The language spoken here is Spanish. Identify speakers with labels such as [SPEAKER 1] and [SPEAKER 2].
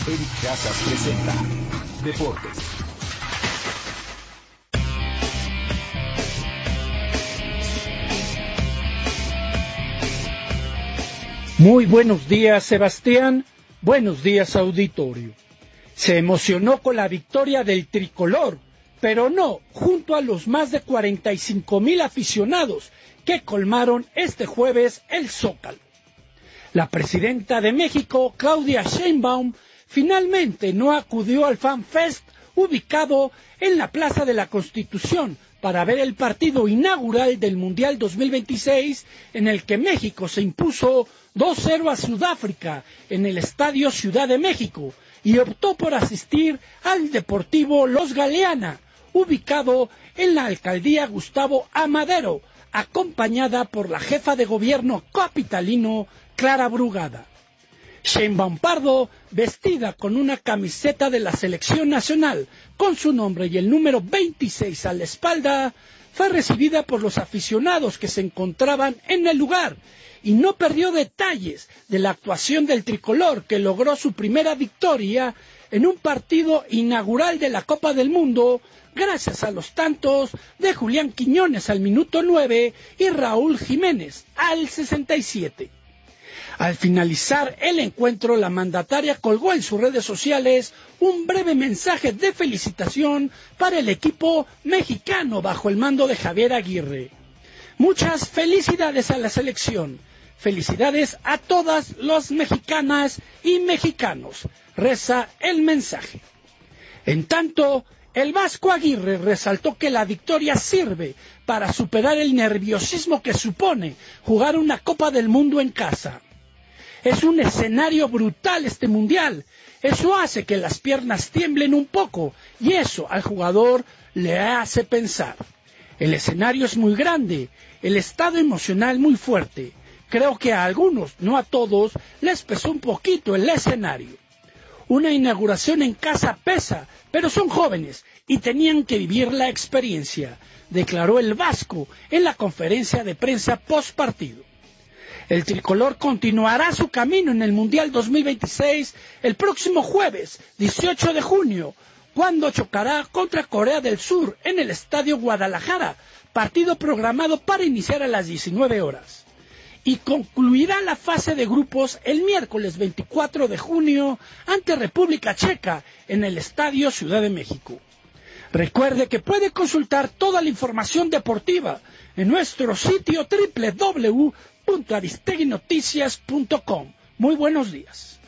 [SPEAKER 1] Eric Casas presenta Deportes.
[SPEAKER 2] Muy buenos días, Sebastián. Buenos días, auditorio. Se emocionó con la victoria del tricolor, pero no junto a los más de 45,000 aficionados que colmaron este jueves el Zócalo. La presidenta de México, Claudia Sheinbaum, finalmente no acudió al Fan Fest ubicado en la Plaza de la Constitución para ver el partido inaugural del Mundial 2026, en el que México se impuso 2-0 a Sudáfrica en el Estadio Ciudad de México, y optó por asistir al Deportivo Los Galeana, ubicado en la alcaldía Gustavo A. Madero, acompañada por la jefa de gobierno capitalino, Clara Brugada. Sheinbaum Pardo, vestida con una camiseta de la selección nacional con su nombre y el número 26 a la espalda, fue recibida por los aficionados que se encontraban en el lugar y no perdió detalles de la actuación del tricolor, que logró su primera victoria en un partido inaugural de la Copa del Mundo gracias a los tantos de Julián Quiñones al minuto 9 y Raúl Jiménez al 67. Al finalizar el encuentro, la mandataria colgó en sus redes sociales un breve mensaje de felicitación para el equipo mexicano bajo el mando de Javier Aguirre. Muchas felicidades a la selección, felicidades a todas las mexicanas y mexicanos, reza el mensaje. En tanto, el Vasco Aguirre resaltó que la victoria sirve para superar el nerviosismo que supone jugar una Copa del Mundo en casa. Es un escenario brutal este mundial, eso hace que las piernas tiemblen un poco y eso al jugador le hace pensar. El escenario es muy grande, el estado emocional muy fuerte. Creo que a algunos, no a todos, les pesó un poquito el escenario. Una inauguración en casa pesa, pero son jóvenes y tenían que vivir la experiencia, declaró el Vasco en la conferencia de prensa post partido. El tricolor continuará su camino en el Mundial 2026 el próximo jueves 18 de junio, cuando chocará contra Corea del Sur en el Estadio Guadalajara, partido programado para iniciar a las 19 horas. Y concluirá la fase de grupos el miércoles 24 de junio ante República Checa en el Estadio Ciudad de México. Recuerde que puede consultar toda la información deportiva en nuestro sitio www.aristeguinoticias.com. Muy buenos días.